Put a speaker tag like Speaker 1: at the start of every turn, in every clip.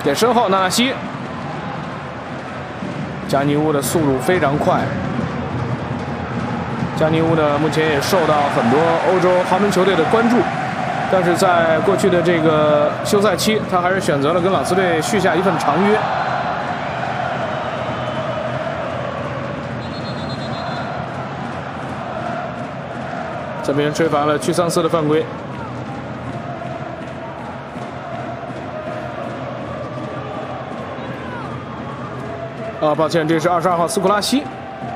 Speaker 1: 给身后纳纳西。加尼乌的速度非常快。加尼乌呢，目前也受到很多欧洲豪门球队的关注，但是在过去的这个休赛期，他还是选择了跟朗斯队续下一份长约。这边吹罚了屈桑斯的犯规。抱歉，这是22号斯库拉西。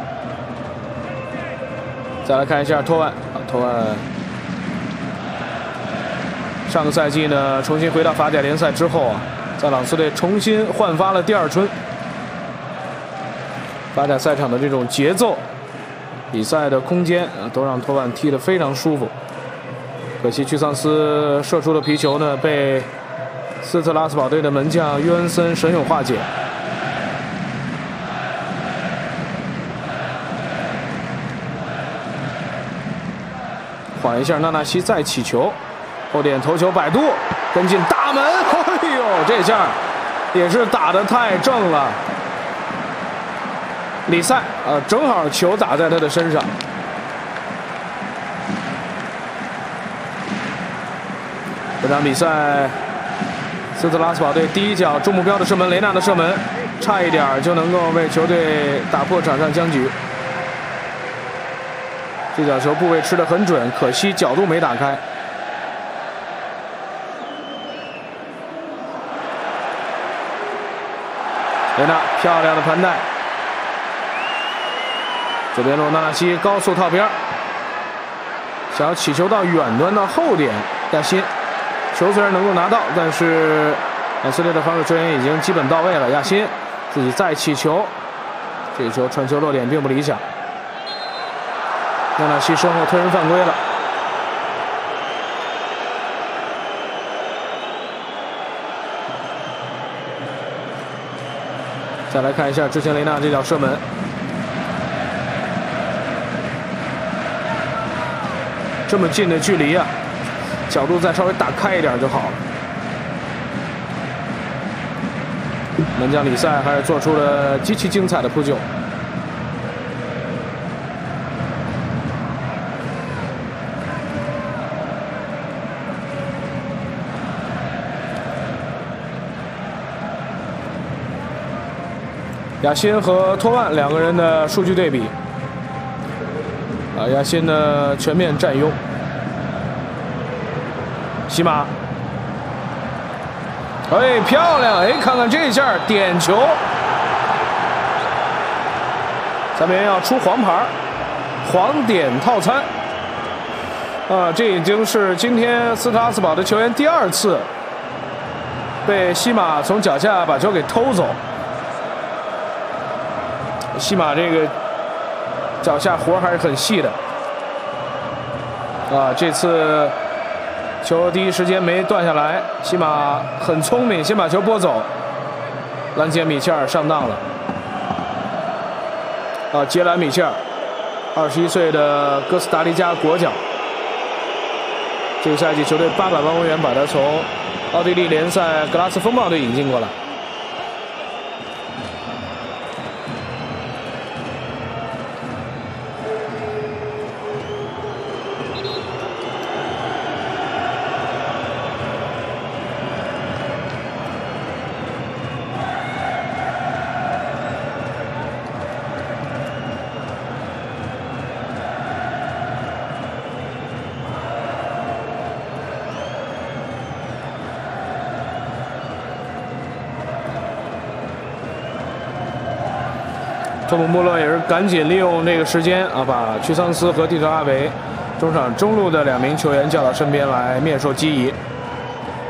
Speaker 1: 再来看一下托万，托万上个赛季呢重新回到法甲联赛之后啊，在朗斯队重新焕发了第二春。法甲赛场的这种节奏、比赛的空间都让托万踢得非常舒服。可惜屈桑斯射出的皮球呢，被斯特拉斯堡队的门将约恩森神勇化解。缓一下，纳纳西再起球，后点头球摆渡，跟进大门，哎呦，这下也是打得太正了。里塞正好球打在他的身上。这场比赛，斯特拉斯堡队第一脚中目标的射门，雷纳的射门，差一点就能够为球队打破场上僵局。这脚球部位吃得很准，可惜角度没打开。雷纳漂亮的盘带，左边路纳纳西高速套边，想要起球到远端到后点，亚辛球虽然能够拿到，但是朗斯队的防守球员已经基本到位了。亚辛自己再起球，这一球传球落点并不理想。纳纳西身后推人犯规了。再来看一下之前雷纳这脚射门，这么近的距离啊，角度再稍微打开一点就好了。门将里塞还是做出了极其精彩的扑救。亚辛和托万两个人的数据对比，亚辛呢全面占优。西马，哎，漂亮！哎，看看这下点球，咱们要出黄牌，黄点套餐。这已经是今天斯特拉斯堡的球员第2次被西马从脚下把球给偷走。西马这个脚下活还是很细的这次球第一时间没断下来，西马很聪明，先把球拨走，拦截米切尔上当了接拦米切尔，21岁的哥斯达黎加国脚，这个赛季球队800万欧元把他从奥地利联赛格拉斯风暴队引进过来。托姆穆勒也是赶紧利用这个时间把屈桑斯和蒂特阿维中场中路的2名球员叫到身边来面授机宜。